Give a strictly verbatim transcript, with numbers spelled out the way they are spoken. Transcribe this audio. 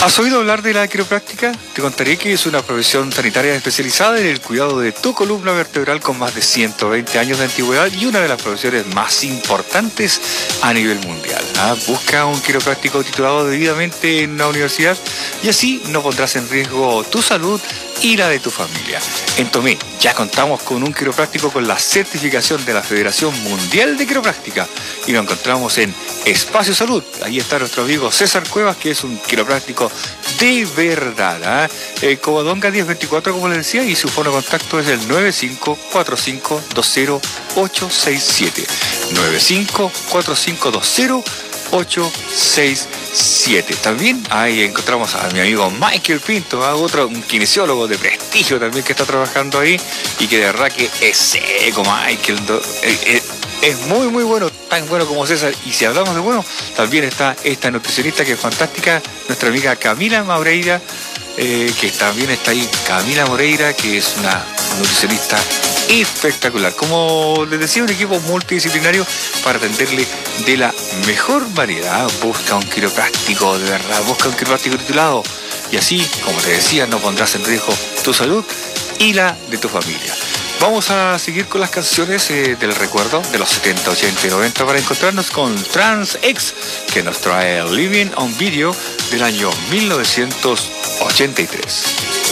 ¿Has oído hablar de la quiropráctica? Te contaré que es una profesión sanitaria especializada en el cuidado de tu columna vertebral con más de ciento veinte años de antigüedad y una de las profesiones más importantes a nivel mundial. ¿Ah? Busca un quiropráctico titulado debidamente en una universidad y así no pondrás en riesgo tu salud y la de tu familia. En Tomé ya contamos con un quiropráctico con la certificación de la Federación Mundial de Quiropráctica y lo encontramos en Espacio Salud. Ahí está nuestro amigo César Cuevas, que es un quiropráctico de verdad. ¿eh? Eh, Covadonga diez veinticuatro, como les decía, y su fono de contacto es el nueve cinco cuatro cinco dos cero ocho seis siete. nueve cinco cuatro cinco dos cero ocho seis siete. También ahí encontramos a mi amigo Michael Pinto, ¿eh? otro un kinesiólogo de prestigio también que está trabajando ahí y que de verdad que es seco, Michael. Eh, eh, Es muy, muy bueno, tan bueno como César. Y si hablamos de bueno, también está esta nutricionista que es fantástica, nuestra amiga Camila Moreira, eh, que también está ahí. Camila Moreira, que es una nutricionista espectacular. Como les decía, un equipo multidisciplinario para atenderle de la mejor manera. Busca un quiropráctico, de verdad, busca un quiropráctico titulado. Y así, como te decía, no pondrás en riesgo tu salud y la de tu familia. Vamos a seguir con las canciones eh, del recuerdo de los setenta, ochenta y noventa para encontrarnos con Trans-X, que nos trae Living on Video del año mil novecientos ochenta y tres.